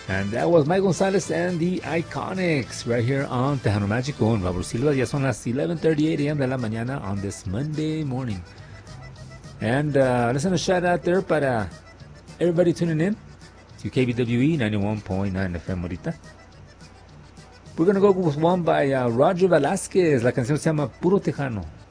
And that was Mike Gonzalez and the Iconics right here on Tejano Magic con Robert Silva. Ya son las 11:38 a.m. de la mañana on this Monday morning. And let's send a shout out there para everybody tuning in to KBWE 91.9 FM ahorita. We're going to go with one by Roger Velázquez. La canción se llama Puro Tejano.